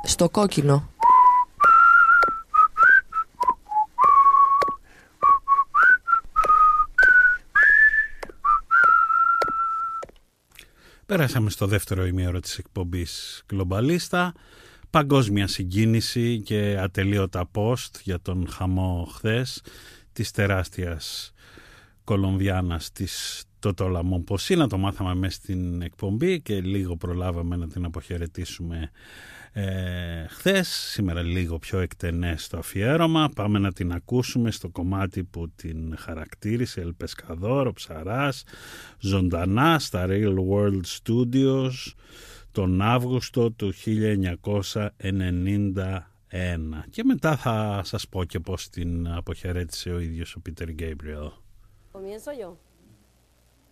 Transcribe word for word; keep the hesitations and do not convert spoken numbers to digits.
στο κόκκινο. Πέρασαμε στο δεύτερο ημίωρο της εκπομπής Γκλομπαλίστα. Παγκόσμια συγκίνηση και ατελείωτα post για τον χαμό χθες της τεράστιας Κολομβιάνας της Τότο Μομποσίνα. Το μάθαμε μέσα στην εκπομπή και λίγο προλάβαμε να την αποχαιρετήσουμε ε, χθες. Σήμερα λίγο πιο εκτενές το αφιέρωμα. Πάμε να την ακούσουμε στο κομμάτι που την χαρακτήρισε, El Pescador, ο Ψαράς, ζωντανά στα Real World Studios τον Αύγουστο του χίλια εννιακόσια ενενήντα ένα. Και μετά θα σας πω και πώς την αποχαιρέτησε ο ίδιος ο Πίτερ Γκέιμπριελ. Comienzo yo.